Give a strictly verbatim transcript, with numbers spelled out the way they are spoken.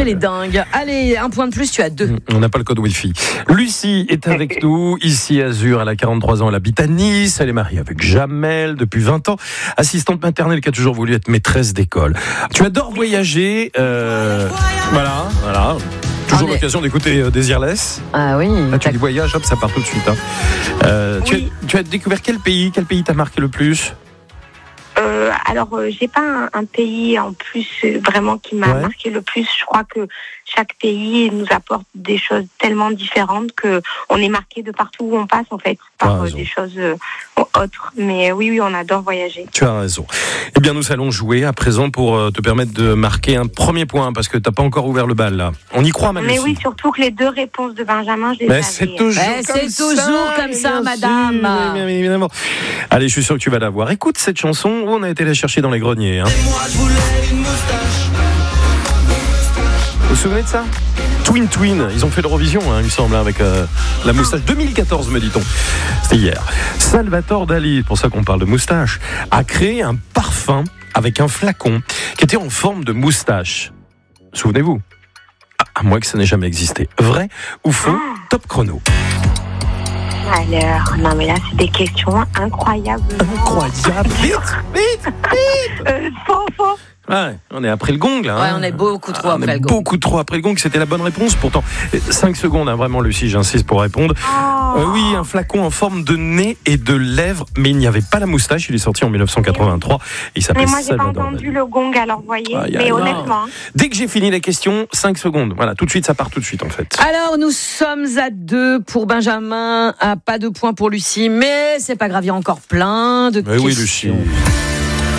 qu'elle est dingue. Allez, un point de plus, tu as deux. On n'a pas le code Wi-Fi. Lucie est avec nous, ici à Azur. Elle a quarante-trois ans, elle habite à Nice. Elle est mariée avec Jamel depuis vingt ans. Assistante maternelle qui a toujours voulu être maîtresse d'école. Tu adores voyager. Euh, voilà, voilà. Toujours Allez. l'occasion d'écouter euh, Désirless. Ah oui. Là, tu dis voyage, hop, ça part tout de suite. Hein. Euh, Oui. tu, as, tu as découvert quel pays Quel pays t'a marqué le plus? Euh, alors, euh, j'ai pas un, un pays en plus euh, vraiment qui m'a Ouais. marqué le plus. Je crois que chaque pays nous apporte des choses tellement différentes que on est marqué de partout où on passe en fait par T'as euh, raison. des choses euh, autres. Mais euh, oui, oui, on adore voyager. Tu as raison. Eh bien, nous allons jouer à présent pour euh, te permettre de marquer un premier point parce que t'as pas encore ouvert le bal là. On y croit, Marie. Mais oui, surtout que les deux réponses de Benjamin, je les Mais avais. c'est toujours Eh, comme c'est ça, toujours comme ça, bien madame. sûr, bien, bien, bien, évidemment. Allez, je suis sûr que tu vas l'avoir. Écoute cette chanson, on a été la chercher dans les greniers. Hein. Vous vous souvenez de ça? Twin Twin, ils ont fait l'Eurovision, hein, il me semble, avec euh, la moustache deux mille quatorze, me dit-on. C'était hier. Salvatore Dali, pour ça qu'on parle de moustache, a créé un parfum avec un flacon qui était en forme de moustache. Souvenez-vous? À moins que ça n'ait jamais existé. Vrai ou faux? Top chrono. Alors, non mais là, c'est des questions incroyables. Incroyable. Vite, vite. Euh, faux, faux. Ouais, on est après le gong là. Ouais, hein. on est beaucoup trop Ah, après on est le gong. beaucoup trop après le gong. C'était la bonne réponse. Pourtant, cinq secondes, hein, vraiment, Lucie, j'insiste pour répondre. Oh. Euh, oui, un flacon en forme de nez et de lèvres, mais il n'y avait pas la moustache. Il est sorti en dix-neuf cent quatre-vingt-trois. Et il s'appelait Mais moi, j'ai pas Salvador entendu Dali. le gong, alors vous voyez. Aïe, aïe, mais aïe. honnêtement, hein. Dès que j'ai fini la question, cinq secondes. Voilà, tout de suite, ça part tout de suite en fait. Alors, nous sommes à deux pour Benjamin, à pas de points pour Lucie, mais c'est pas grave, il y a encore plein de Mais questions. oui, Lucie.